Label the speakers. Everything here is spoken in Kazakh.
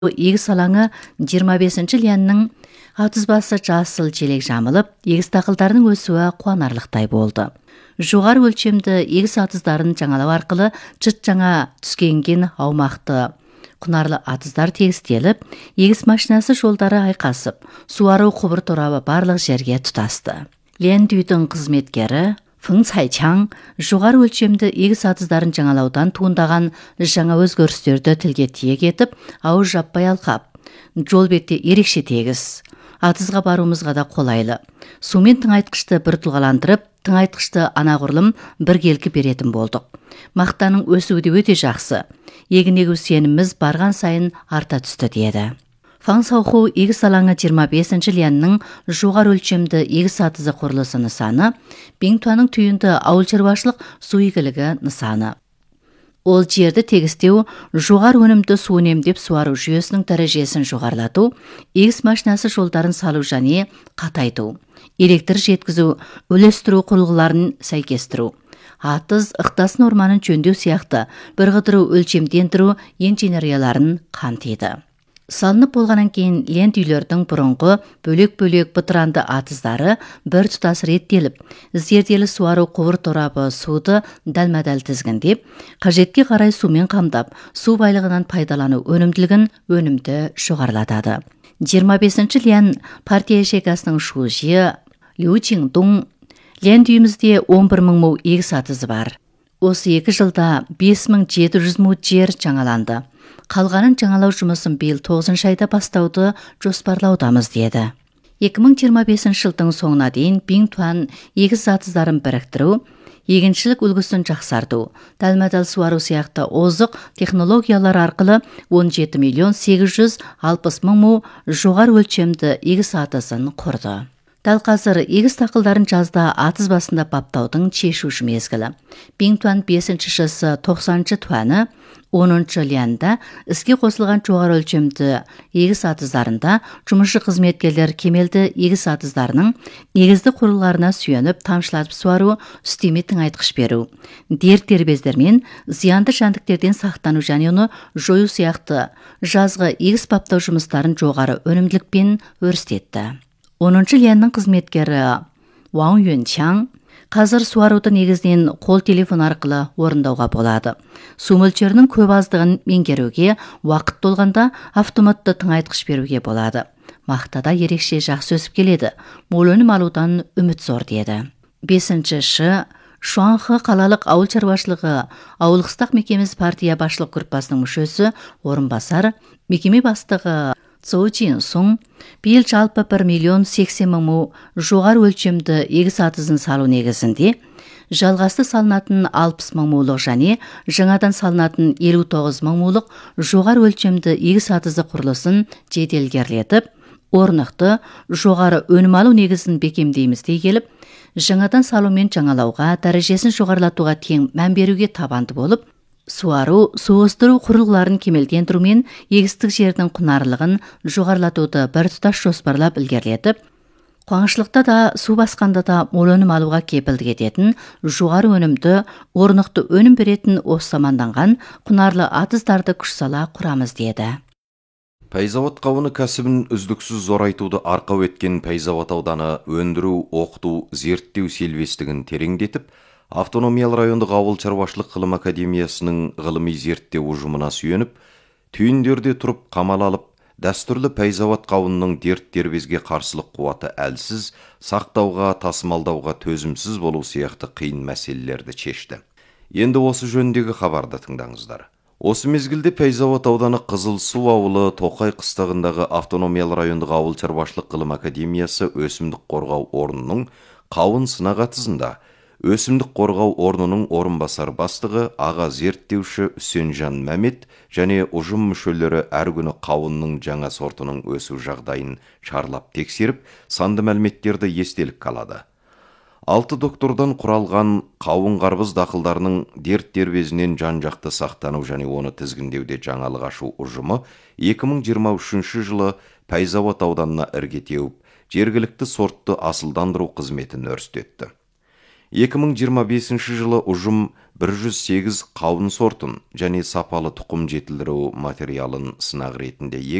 Speaker 1: Егіс алаңы 25 леннің атызбасы жасыл желек жамылып, егіс дақылдарының өсуі қуанарлықтай болды. Жоғары өлчемді егіс атыздарын жаңалау арқылы жыт жаңа түскенген аумақты құнарлы атыздар тегістеліп, егіс машинасы жолдары айқасып, суару құбыр торабы барлық жерге тұтасты. Лендүйдің қызметкері Фың Цайчаң жоғары өлчемді егіс атыздарын жаңалаудан туындаған жаңа өзгерістерді тілге тиек етіп, ауыз жаппай алқап, жол бетте ерекше тегіс, атызға баруымызға да қолайлы. Сумен тыңайтқышты бір тұлғаландырып, тыңайтқышты анағұрлым біркелкі беретін болдық. Мақтаның өсуі де өте жақсы. Егінегі сеніміміз барған сайын арта түсті деді. Фан Сауху егіс алаңы 25 леннің жоғары өлчемді егіс атызы құрылысы нысаны, Бингтуанның түйінді ауыл шаруашылық су игілігі нысаны. Ол жерді тегістеу, жоғары өнімді су үнемдеп суару жүйесінің дәрежесін жоғарылату, егіс машинасы жолдарын салу және қатайту, электр жеткізу, үлестіру құрылғыларын сәйкестіру, атыз, ықтасын орманын жөндеу сияқты бірғыдыру өлчемдендіру инженерияларын қамтиды. Салынып болғаннан кейін лент үйлердің бұрынғы бөлек-бөлек бытыранды атыздары бір тұтас реттеліп, зерделі суару құбыр торабы суды дәлмәдәл тізгіндеп, қажетке қарай сумен қамдап, су байлығынан пайдалану өнімді жоғарылатады. 25 лен партия шекасының шужи Лю Чиндун лент үйімізде 11 мың му егіс атызы бар. Осы 2 жылда 5700 му жер жаңаланды. Қалғанын жаңалау жұмысын биыл 9 айда бастауды жоспарлаудамыз деді. 2025 жылдың соңына дейін Бингтуан егіс атыздарын біріктіру, егіншілік үлгісін жақсарту, дәлмәдәл суару сияқты озық технологиялар арқылы 17 миллион 860 мың му жоғары өлчемді егіс атызын құрды. Дәл қазір егіс дақылдарын жазда атыз басында баптаудың шешуші мезгілі. Бингтуан 5-шісі 90-шы туаны 10-шы ленді іске қосылған жоғары өлчемді егіс атыздарында жұмысшы қызметкерлер кемелді егіс атыздарының негізді құрылғыларына сүйеніп тамшылатып суару, үстеме тыңайтқыш беру, дерт дербездер мен зиянды жәндіктерден сақтану және оны жою сияқты жазғы егіс баптау жұмыстарын жоғары өнімділікпен өрістетті. 10-шы леннің қызметкері Ван Юнчаң қазір суаруды негізінен қол телефон арқылы орындауға болады. Су мөлшерінің көп аздығын меңгеруге, уақыт толғанда автоматты тыңайтқыш беруге болады. Мақтада ерекше жақсы өсіп келеді. Мол өнім алудан үміт зор деді. 5-ші Шуанхы қалалық ауыл шаруашылығы ауыл қыстақ мекемесі партия басшылық группасының мүшесі орынбасар, мекеме бастығы Цоу Чин-сун биыл жалпы 1 миллион 80 мың му жоғары өлчемді егіс атызын салу негізінде жалғасты салынатын 60 мың мулық және жаңадан салынатын 59 мың мулық жоғары өлчемді егіс атызы құрылысын жеделгерлетіп, орнықты жоғары өнім алу негізін бекемдейміз дей келіп, жаңадан салу мен жаңалауға дәрежесін жоғарылатуға тең мән беруге табанды болып, суару, суғыстыру құрылғыларын кемелдендіру мен егістік жердің құнарлығын жоғарылатуды бір тұтас жоспарлап ілгерілетіп, қуаңшылықта да су басқанда да мол өнім алуға кепілдік ететін, жоғары өнімді, орнықты өнім беретін осы заманданған құнарлы атыздарды күш сала құрамыз деді.
Speaker 2: Пәйзауат қауыны кәсібін үздіксіз зорайтуды арқау еткен Пәйзауат ауданы өндіру, оқыту, зерттеу селбестігін тереңдетіп, Автономиялы райондық ауыл шаруашылық ғылым академиясының ғылыми зерттеу ұжымына сүйеніп, түйіндерде тұрып қамал алып, дәстүрлі Пәйзауат қауынының дерт дербезге қарсылық қуаты әлсіз, сақтауға, тасымалдауға төзімсіз болу сияқты қиын мәселелерді шешті. Енді осы жөніндегі хабарды тыңдаңыздар. Осы мезгілде Пәйзауат ауданы Қызылсу ауылы Тоқай қыстағындағы Автономиялы райондық ауыл шаруашылық ғылым академиясы өсімдік қорғау орнының қауын сынақ атызында Өсімдік қорғау орнының орынбасар бастығы аға зерттеуші Үсенжан Мәмет және ұжым мүшелері әр күні қауынның жаңа сортының өсу жағдайын шарлап тексеріп, санды мәліметтерді естелік қалады. 6 доктордан құралған қауын қарбыз дақылдарының дерт дербезінен жан-жақты сақтану және оны тізгіндеуде жаңалық ашу ұжымы 2023 жылы Пәйзауат ауданына ірге теуіп, жергілікті сортты асылдандыру қызметін өрістетті. 2025 жылы ұжым 108 қауын сортын және сапалы тұқым жетілдіру материалын сынақ ретінде